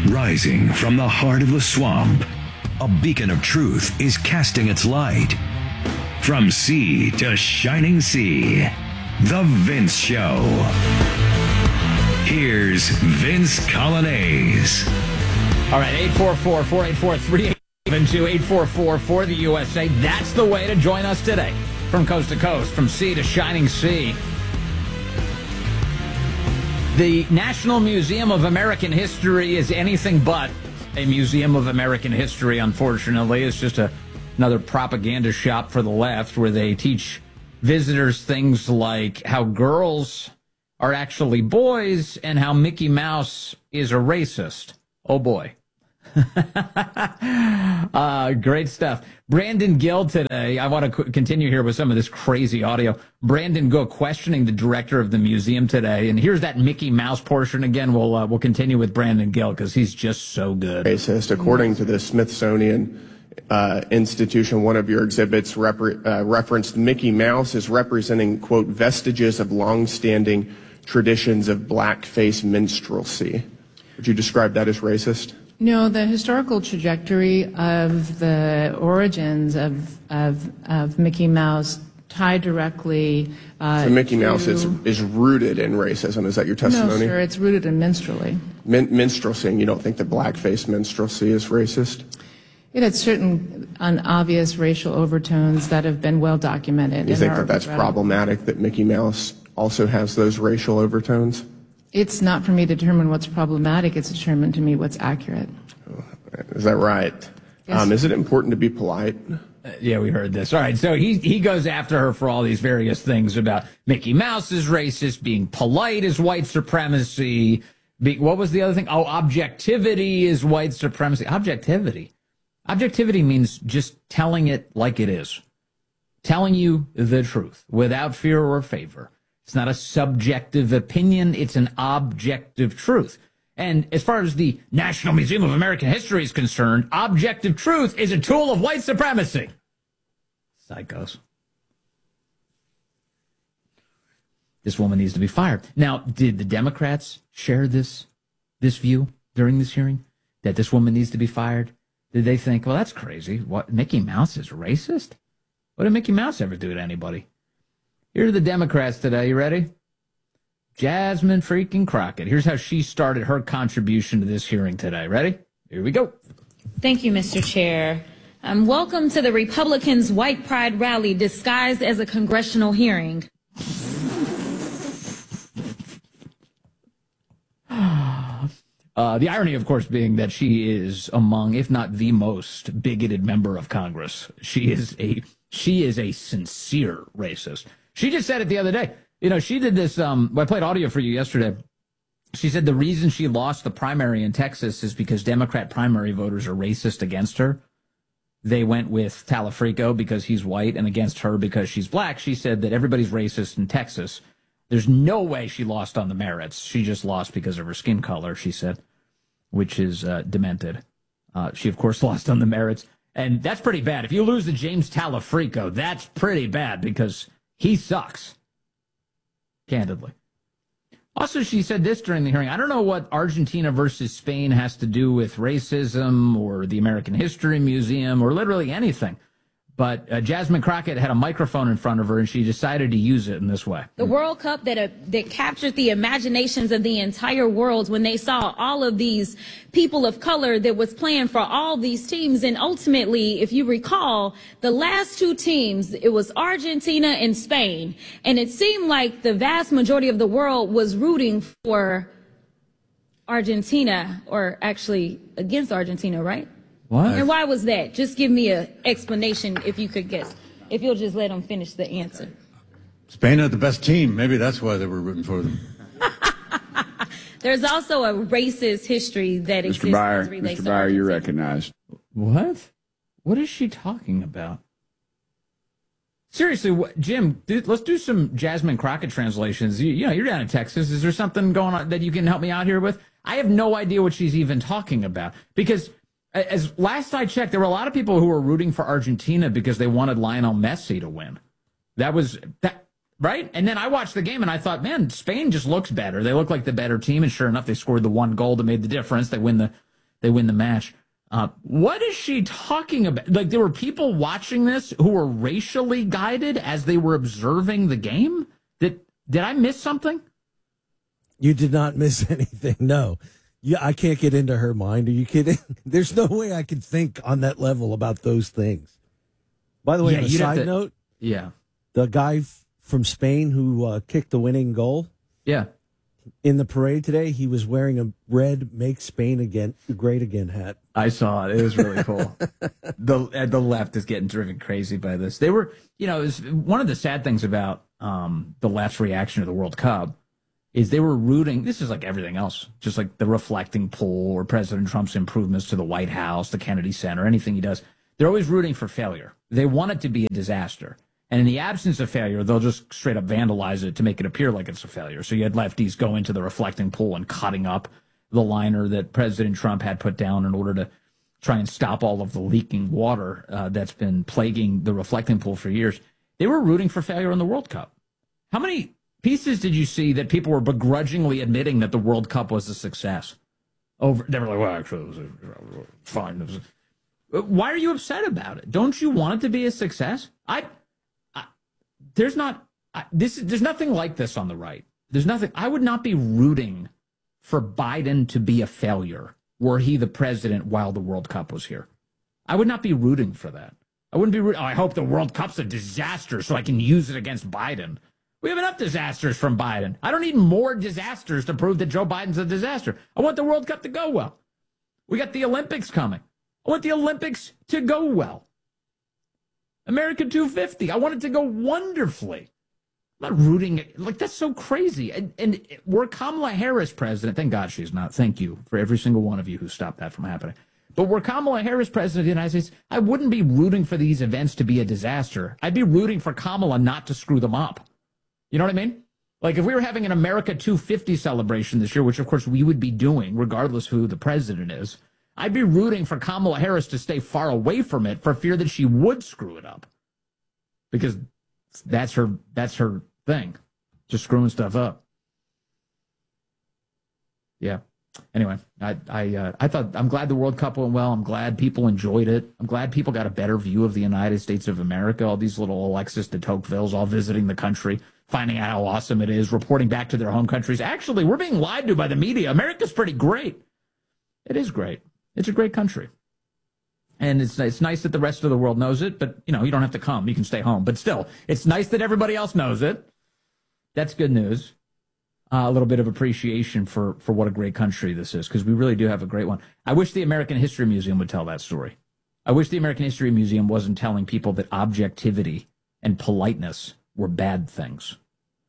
Rising from the heart of the swamp, a beacon of truth is casting its light. From sea to shining sea, The Vince Show. Here's Vince Coglianese. All right, 844-484-3872, 844 for the USA. That's the way to join us today. From coast to coast, from sea to shining sea. The National Museum of American History is anything but a museum of American history, unfortunately. It's just another propaganda shop for the left where they teach visitors things like how girls are actually boys and how Mickey Mouse is a racist. Oh, boy. Great stuff. Brandon Gill today. I want to continue here with some of this crazy audio. Brandon Gill questioning the director of the museum today. And here's that Mickey Mouse portion again. We'll continue with Brandon Gill because he's just so good. Racist. According to the Smithsonian Institution, one of your exhibits referenced Mickey Mouse as representing, quote, vestiges of long-standing traditions of blackface minstrelsy. Would you describe that as racist? No, the historical trajectory of the origins of Mickey Mouse tie directly so Mickey Mouse is rooted in racism. Is that your testimony? No, sir, it's rooted in minstrelsy. Minstrelsy, and you don't think that blackface minstrelsy is racist? It had certain unobvious racial overtones that have been well documented. You think that that's problematic, that Mickey Mouse also has those racial overtones? It's not for me to determine what's problematic. It's determined to me what's accurate. Is that right? Yes. Is it important to be polite? Yeah, we heard this. All right, so he goes after her for all these various things about Mickey Mouse is racist, being polite is white supremacy. What was the other thing? Oh, objectivity is white supremacy. Objectivity. Objectivity means just telling it like it is. Telling you the truth without fear or favor. It's not a subjective opinion. It's an objective truth. And as far as the National Museum of American History is concerned, objective truth is a tool of white supremacy. Psychos. This woman needs to be fired. Now, did the Democrats share this view during this hearing? That this woman needs to be fired? Did they think, well, that's crazy. What, Mickey Mouse is racist? What did Mickey Mouse ever do to anybody? Here are the Democrats today. You ready? Jasmine freaking Crockett. Here's how she started her contribution to this hearing today. Ready? Here we go. Thank you, Mr. Chair. Welcome to the Republicans' White Pride rally disguised as a congressional hearing. The irony, of course, being that she is among, if not the most bigoted member of Congress. She is a sincere racist. She just said it the other day. You know, she did this. I played audio for you yesterday. She said the reason she lost the primary in Texas is because Democrat primary voters are racist against her. They went with Talafrico because he's white and against her because she's black. She said that everybody's racist in Texas. There's no way she lost on the merits. She just lost because of her skin color, she said, which is demented. She, of course, lost on the merits. And that's pretty bad. If you lose to James Talafrico, that's pretty bad because he sucks, candidly. Also, she said this during the hearing. I don't know what Argentina versus Spain has to do with racism or the American History Museum or literally anything. But Jasmine Crockett had a microphone in front of her, and she decided to use it in this way. The World Cup that captured the imaginations of the entire world when they saw all of these people of color that was playing for all these teams. And ultimately, if you recall, the last two teams, it was Argentina and Spain. And it seemed like the vast majority of the world was rooting for Argentina, or actually against Argentina, right? What? And why was that? Just give me an explanation if you could guess. If you'll just let them finish the answer. Spain had the best team. Maybe that's why they were rooting for them. There's also a racist history that exists. Mr. Byer, you're recognized. What? What is she talking about? Seriously, Jim, let's do some Jasmine Crockett translations. You know, you're down in Texas. Is there something going on that you can help me out here with? I have no idea what she's even talking about because as last I checked, there were a lot of people who were rooting for Argentina because they wanted Lionel Messi to win. That was that, right? And then I watched the game and I thought, man, Spain just looks better. They look like the better team. And sure enough, they scored the one goal that made the difference. They win They win the match. What is she talking about? Like, there were people watching this who were racially guided as they were observing the game? Did I miss something? You did not miss anything, no. Yeah, I can't get into her mind. Are you kidding? There's no way I can think on that level about those things. By the way, on a side note, the guy from Spain who kicked the winning goal, in the parade today, he was wearing a red "Make Spain Again Great Again" hat. I saw it. It was really cool. The left is getting driven crazy by this. They were, it was one of the sad things about the left's reaction to the World Cup is they were rooting. This is like everything else, just like the reflecting poll or President Trump's improvements to the White House, the Kennedy Center, anything he does. They're always rooting for failure. They want it to be a disaster. And in the absence of failure, they'll just straight up vandalize it to make it appear like it's a failure. So you had lefties go into the reflecting pool and cutting up the liner that President Trump had put down in order to try and stop all of the leaking water that's been plaguing the reflecting pool for years. They were rooting for failure in the World Cup. How many pieces did you see that people were begrudgingly admitting that the World Cup was a success? They were like, well, actually, it was fine. Why are you upset about it? Don't you want it to be a success? There's nothing like this on the right. There's nothing. I would not be rooting for Biden to be a failure were he the president while the World Cup was here. I would not be rooting for that. I wouldn't be I hope the World Cup's a disaster so I can use it against Biden. We have enough disasters from Biden. I don't need more disasters to prove that Joe Biden's a disaster. I want the World Cup to go well. We got the Olympics coming. I want the Olympics to go well. American 250. I want it to go wonderfully. I'm not rooting. Like, that's so crazy. And were Kamala Harris president, thank God she's not. Thank you for every single one of you who stopped that from happening. But were Kamala Harris president of the United States, I wouldn't be rooting for these events to be a disaster. I'd be rooting for Kamala not to screw them up. You know what I mean? Like, if we were having an America 250 celebration this year, which of course we would be doing regardless who the president is, I'd be rooting for Kamala Harris to stay far away from it for fear that she would screw it up. Because that's her thing. Just screwing stuff up. Yeah. Anyway, I'm glad the World Cup went well. I'm glad people enjoyed it. I'm glad people got a better view of the United States of America. All these little Alexis de Tocquevilles all visiting the country, finding out how awesome it is, reporting back to their home countries. Actually, we're being lied to by the media. America's pretty great. It is great. It's a great country. And it's nice that the rest of the world knows it, but, you don't have to come. You can stay home. But still, it's nice that everybody else knows it. That's good news. A little bit of appreciation for what a great country this is, because we really do have a great one. I wish the American History Museum would tell that story. I wish the American History Museum wasn't telling people that objectivity and politeness were bad things.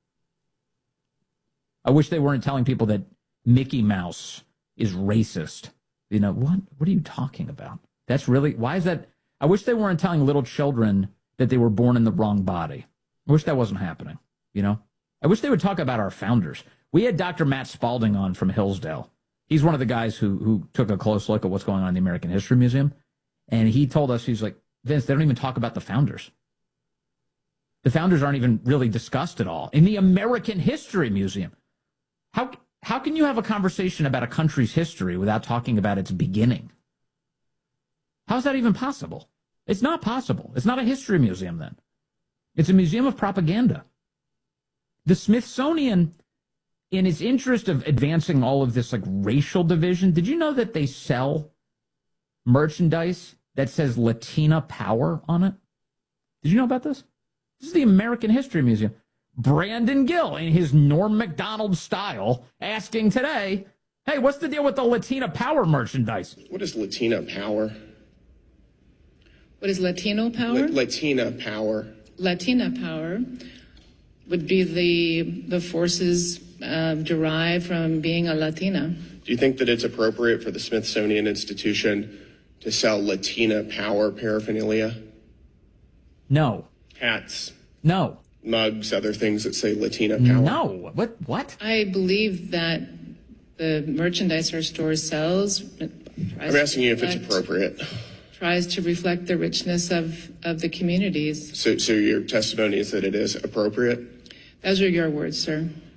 I wish they weren't telling people that Mickey Mouse is racist. What are you talking about? That's really, why is that? I wish they weren't telling little children that they were born in the wrong body. I wish that wasn't happening, I wish they would talk about our founders. We had Dr. Matt Spalding on from Hillsdale. He's one of the guys who took a close look at what's going on in the American History Museum. And he told us, he's like, Vince, they don't even talk about the founders. The founders aren't even really discussed at all in the American History Museum. How can you have a conversation about a country's history without talking about its beginning? How's that even possible? It's not possible. It's not a history museum then. It's a museum of propaganda. The Smithsonian, in its interest of advancing all of this racial division, did you know that they sell merchandise that says Latina Power on it? Did you know about this? This is the American History Museum. Brandon Gill, in his Norm Macdonald style, asking today, hey, what's the deal with the Latina Power merchandise? What is Latina Power? What is Latino power? Latina Power. Latina power would be the forces derived from being a Latina. Do you think that it's appropriate for the Smithsonian Institution to sell Latina Power paraphernalia? No. Hats? No. Mugs, other things that say Latina Power? No. What? I believe that the merchandise our store sells... I'm asking you if it's appropriate. Tries to reflect the richness of the communities. So your testimony is that it is appropriate? Those are your words, sir.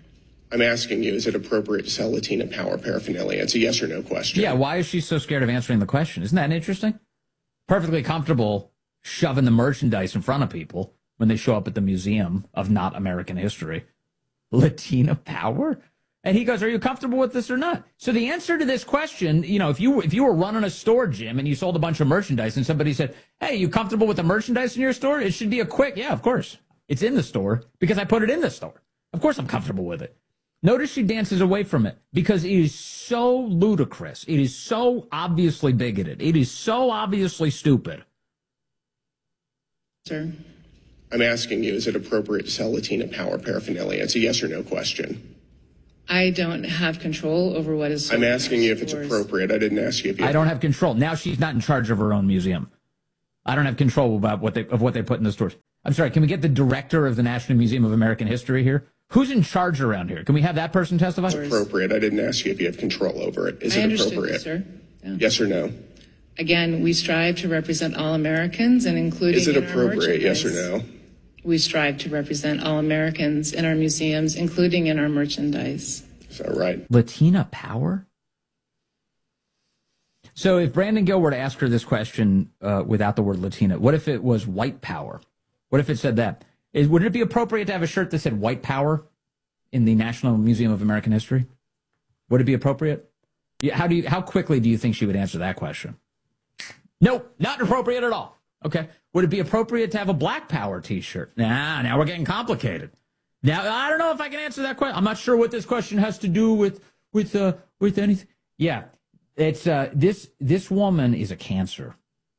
I'm asking you, is it appropriate to sell Latina Power paraphernalia? It's a yes or no question. Yeah, why is she so scared of answering the question? Isn't that interesting? Perfectly comfortable shoving the merchandise in front of people when they show up at the Museum of Not American History. Latina Power? And he goes, are you comfortable with this or not? So the answer to this question, you know, if you were running a store, Jim, and you sold a bunch of merchandise and somebody said, hey, you comfortable with the merchandise in your store? It should be a quick, yeah, of course. It's in the store because I put it in the store. Of course I'm comfortable with it. Notice she dances away from it because it is so ludicrous. It is so obviously bigoted. It is so obviously stupid. Sir? I'm asking you, is it appropriate to sell Latina Power paraphernalia? It's a yes or no question. I don't have control over what is. I'm asking you if it's appropriate. I didn't ask you if you. I don't have control. Now she's not in charge of her own museum. I don't have control about what they put in the stores. I'm sorry. Can we get the director of the National Museum of American History here? Who's in charge around here? Can we have that person testify? It's appropriate. I didn't ask you if you have control over it. Is it appropriate? Sir. Yeah. Yes or no? Again, we strive to represent all Americans and including. Is it appropriate? Yes or no? We strive to represent all Americans in our museums, including in our merchandise. Is that right? Latina Power? So if Brandon Gill were to ask her this question without the word Latina, what if it was white power? What if it said that? Would it be appropriate to have a shirt that said white power in the National Museum of American History? Would it be appropriate? How quickly do you think she would answer that question? Nope, not appropriate at all. Okay. Would it be appropriate to have a black power t-shirt? Nah, now we're getting complicated. Now, I don't know if I can answer that question. I'm not sure what this question has to do with anything. Yeah, it's this woman is a cancer.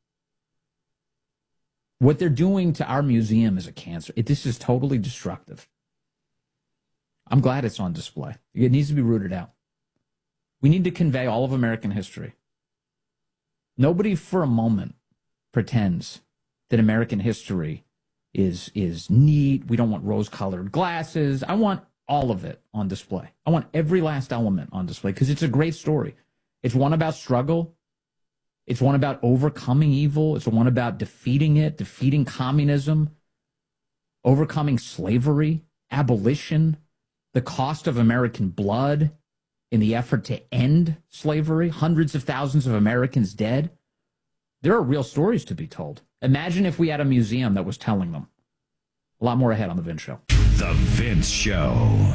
What they're doing to our museum is a cancer. This is totally destructive. I'm glad it's on display. It needs to be rooted out. We need to convey all of American history. Nobody for a moment pretends that American history is neat. We don't want rose-colored glasses. I want all of it on display. I want every last element on display because it's a great story. It's one about struggle. It's one about overcoming evil. It's one about defeating it, defeating communism, overcoming slavery, abolition, the cost of American blood in the effort to end slavery, hundreds of thousands of Americans dead. There are real stories to be told. Imagine if we had a museum that was telling them. A lot more ahead on The Vince Show. The Vince Show.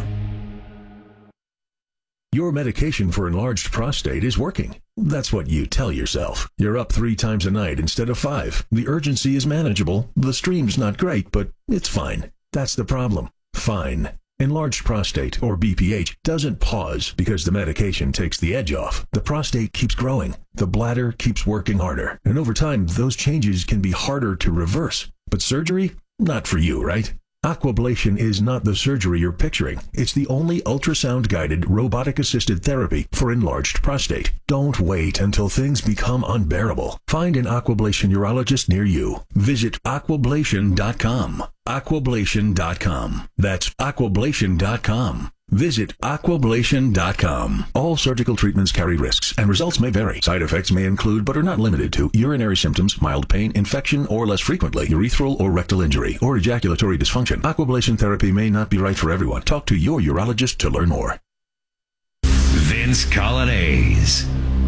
Your medication for enlarged prostate is working. That's what you tell yourself. You're up 3 times a night instead of 5. The urgency is manageable. The stream's not great, but it's fine. That's the problem. Fine. Enlarged prostate, or BPH, doesn't pause because the medication takes the edge off. The prostate keeps growing. The bladder keeps working harder. And over time, those changes can be harder to reverse. But surgery? Not for you, right? Aquablation is not the surgery you're picturing. It's the only ultrasound-guided, robotic-assisted therapy for enlarged prostate. Don't wait until things become unbearable. Find an Aquablation urologist near you. Visit aquablation.com. Aquablation.com. That's aquablation.com. Visit aquablation.com. All surgical treatments carry risks, and results may vary. Side effects may include, but are not limited to, urinary symptoms, mild pain, infection, or less frequently, urethral or rectal injury, or ejaculatory dysfunction. Aquablation therapy may not be right for everyone. Talk to your urologist to learn more. Vince Colonnese.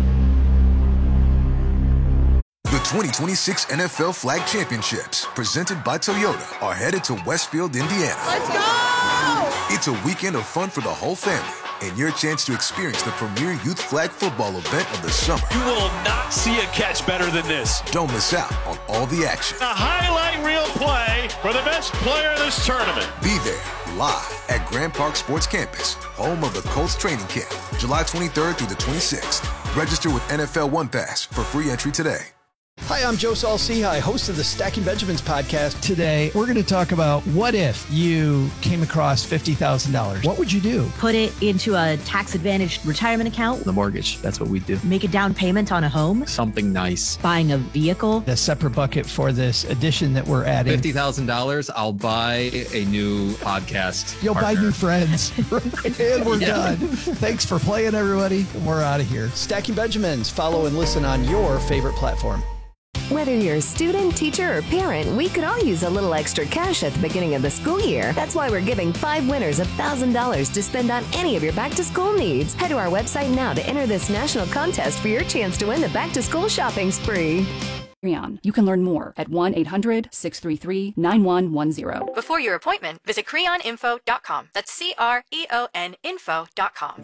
The 2026 NFL Flag Championships, presented by Toyota, are headed to Westfield, Indiana. Let's go! It's a weekend of fun for the whole family, and your chance to experience the premier youth flag football event of the summer. You will not see a catch better than this. Don't miss out on all the action. A highlight reel play for the best player in this tournament. Be there, live at Grand Park Sports Campus, home of the Colts training camp, July 23rd through the 26th. Register with NFL One Pass for free entry today. Hi, I'm Joe Saul-Sehy, host of the Stacking Benjamins podcast. Today, we're going to talk about what if you came across $50,000? What would you do? Put it into a tax-advantaged retirement account. The mortgage, that's what we do. Make a down payment on a home. Something nice. Buying a vehicle. A separate bucket for this addition that we're adding. $50,000, I'll buy a new podcast. You'll partner. buy new friends. And we're done. Thanks for playing, everybody. And we're out of here. Stacking Benjamins. Follow and listen on your favorite platform. Whether you're a student, teacher, or parent, we could all use a little extra cash at the beginning of the school year. That's why we're giving 5 winners $1,000 to spend on any of your back-to-school needs. Head to our website now to enter this national contest for your chance to win the back-to-school shopping spree. Creon. You can learn more at 1-800-633-9110. Before your appointment, visit creoninfo.com. That's CREON info.com.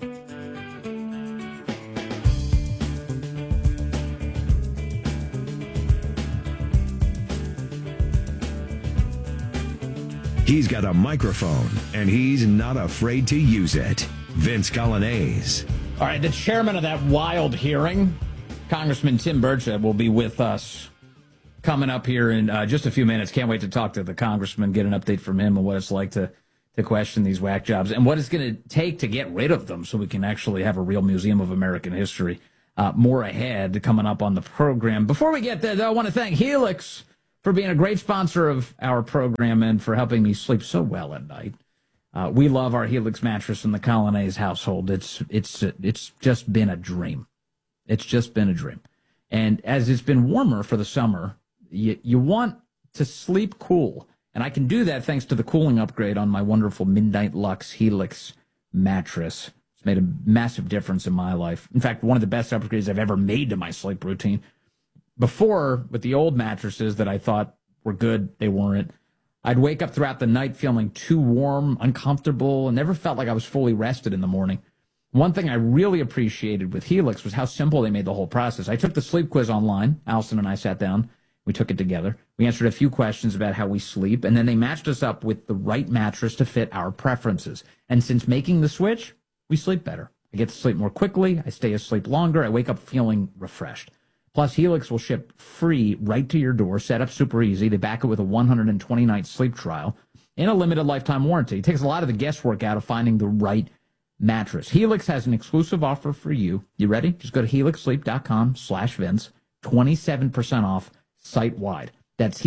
He's got a microphone, and he's not afraid to use it. Vince Coglianese. All right, the chairman of that wild hearing, Congressman Tim Burchett, will be with us coming up here in just a few minutes. Can't wait to talk to the congressman, get an update from him on what it's like to question these whack jobs and what it's going to take to get rid of them so we can actually have a real museum of American history. More ahead coming up on the program. Before we get there, though, I want to thank Helix for being a great sponsor of our program and for helping me sleep so well at night. We love our Helix mattress in the Coglianese household. It's just been a dream. It's just been a dream. And as it's been warmer for the summer, you want to sleep cool. And I can do that thanks to the cooling upgrade on my wonderful Midnight Lux Helix mattress. It's made a massive difference in my life. In fact, one of the best upgrades I've ever made to my sleep routine. Before, with the old mattresses that I thought were good, they weren't. I'd wake up throughout the night feeling too warm, uncomfortable, and never felt like I was fully rested in the morning. One thing I really appreciated with Helix was how simple they made the whole process. I took the sleep quiz online. Allison and I sat down. We took it together. We answered a few questions about how we sleep, and then they matched us up with the right mattress to fit our preferences. And since making the switch, we sleep better. I get to sleep more quickly. I stay asleep longer. I wake up feeling refreshed. Plus, Helix will ship free right to your door. Set up super easy. They back it with a 120-night sleep trial and a limited lifetime warranty. It takes a lot of the guesswork out of finding the right mattress. Helix has an exclusive offer for you. You ready? Just go to helixsleep.com/Vince. 27% off site-wide. That's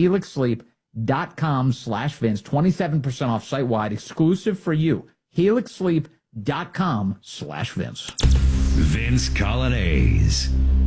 helixsleep.com/Vince. 27% off site-wide, exclusive for you. helixsleep.com/Vince. Vince Coglianese.